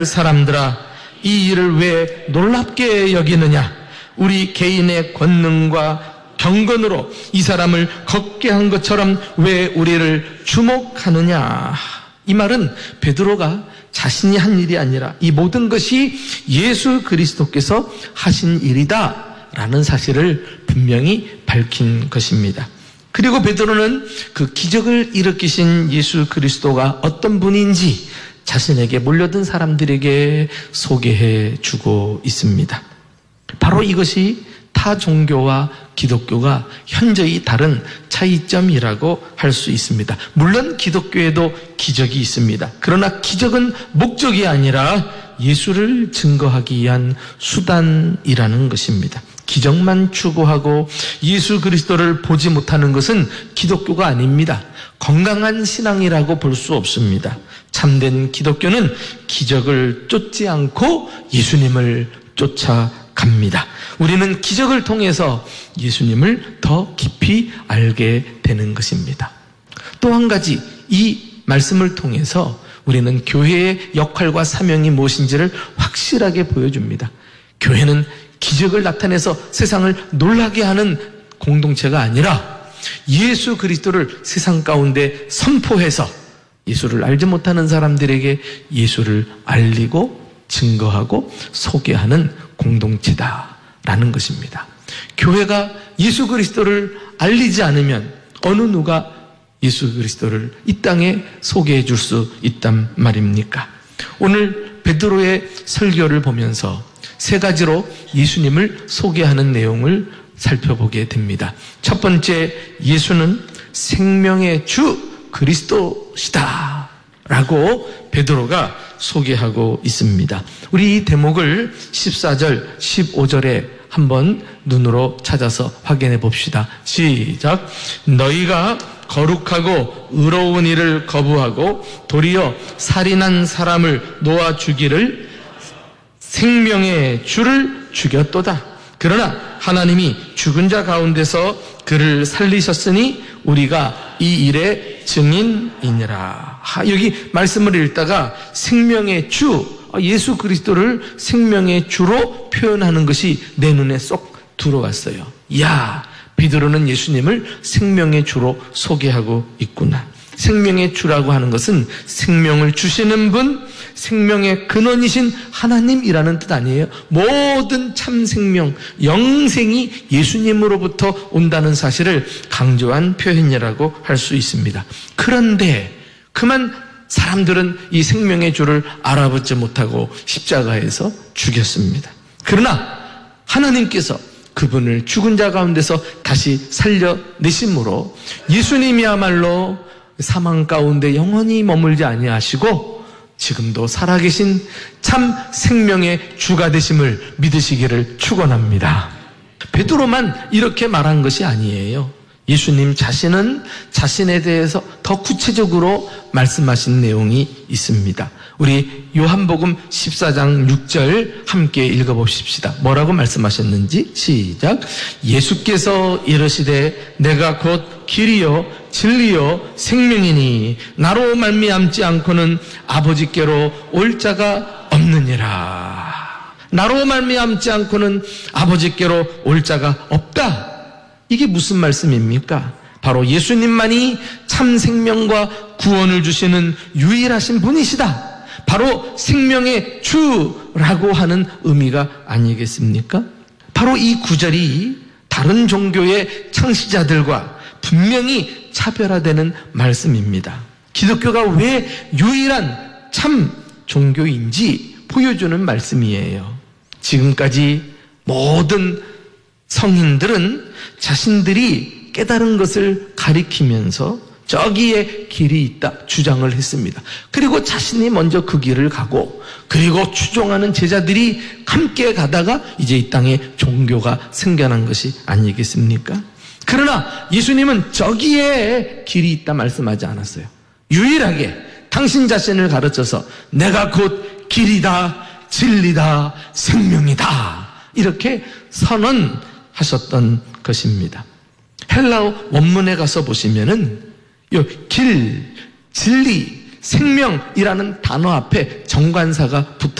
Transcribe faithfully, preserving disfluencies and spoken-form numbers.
사람들아, 이 일을 왜 놀랍게 여기느냐? 우리 개인의 권능과 경건으로 이 사람을 걷게 한 것처럼 왜 우리를 주목하느냐? 이 말은 베드로가 자신이 한 일이 아니라 이 모든 것이 예수 그리스도께서 하신 일이다 라는 사실을 분명히 밝힌 것입니다. 그리고 베드로는 그 기적을 일으키신 예수 그리스도가 어떤 분인지 자신에게 몰려든 사람들에게 소개해 주고 있습니다. 바로 이것이 타 종교와 기독교가 현저히 다른 차이점이라고 할 수 있습니다. 물론 기독교에도 기적이 있습니다. 그러나 기적은 목적이 아니라 예수를 증거하기 위한 수단이라는 것입니다. 기적만 추구하고 예수 그리스도를 보지 못하는 것은 기독교가 아닙니다. 건강한 신앙이라고 볼 수 없습니다. 참된 기독교는 기적을 쫓지 않고 예수님을 쫓아갑니다. 우리는 기적을 통해서 예수님을 더 깊이 알게 되는 것입니다. 또 한 가지, 이 말씀을 통해서 우리는 교회의 역할과 사명이 무엇인지를 확실하게 보여줍니다. 교회는 기적을 나타내서 세상을 놀라게 하는 공동체가 아니라 예수 그리스도를 세상 가운데 선포해서 예수를 알지 못하는 사람들에게 예수를 알리고 증거하고 소개하는 공동체다라는 것입니다. 교회가 예수 그리스도를 알리지 않으면 어느 누가 예수 그리스도를 이 땅에 소개해 줄 수 있단 말입니까? 오늘 베드로의 설교를 보면서 세 가지로 예수님을 소개하는 내용을 살펴보게 됩니다. 첫 번째, 예수는 생명의 주 그리스도시다 라고 베드로가 소개하고 있습니다. 우리 이 대목을 십사 절, 십오 절에 한번 눈으로 찾아서 확인해 봅시다. 시작. 너희가 거룩하고 의로운 일을 거부하고 도리어 살인한 사람을 놓아 주기를 생명의 주를 죽였도다. 그러나 하나님이 죽은 자 가운데서 그를 살리셨으니 우리가 이 일의 증인이니라. 여기 말씀을 읽다가 생명의 주, 예수 그리스도를 생명의 주로 표현하는 것이 내 눈에 쏙 들어왔어요. 야, 베드로는 예수님을 생명의 주로 소개하고 있구나. 생명의 주라고 하는 것은 생명을 주시는 분, 생명의 근원이신 하나님이라는 뜻 아니에요. 모든 참 생명, 영생이 예수님으로부터 온다는 사실을 강조한 표현이라고 할 수 있습니다. 그런데 그만 사람들은 이 생명의 주를 알아보지 못하고 십자가에서 죽였습니다. 그러나 하나님께서 그분을 죽은 자 가운데서 다시 살려내심으로 예수님이야말로 사망 가운데 영원히 머물지 아니하시고 지금도 살아계신 참 생명의 주가 되심을 믿으시기를 축원합니다. 베드로만 이렇게 말한 것이 아니에요. 예수님 자신은 자신에 대해서 더 구체적으로 말씀하신 내용이 있습니다. 우리 요한복음 십사 장 육 절 함께 읽어봅시다. 뭐라고 말씀하셨는지 시작. 예수께서 이르시되 내가 곧 길이요 진리요 생명이니 나로 말미암지 않고는 아버지께로 올 자가 없느니라. 나로 말미암지 않고는 아버지께로 올 자가 없다. 이게 무슨 말씀입니까? 바로 예수님만이 참 생명과 구원을 주시는 유일하신 분이시다. 바로 생명의 주라고 하는 의미가 아니겠습니까? 바로 이 구절이 다른 종교의 창시자들과 분명히 차별화되는 말씀입니다. 기독교가 왜 유일한 참 종교인지 보여주는 말씀이에요. 지금까지 모든 성인들은 자신들이 깨달은 것을 가리키면서 저기에 길이 있다 주장을 했습니다. 그리고 자신이 먼저 그 길을 가고 그리고 추종하는 제자들이 함께 가다가 이제 이 땅에 종교가 생겨난 것이 아니겠습니까? 그러나 예수님은 저기에 길이 있다 말씀하지 않았어요. 유일하게 당신 자신을 가르쳐서 내가 곧 길이다, 진리다, 생명이다 이렇게 선언하셨던 것입니다. 헬라어 원문에 가서 보시면은 요 길, 진리, 생명이라는 단어 앞에 정관사가 붙어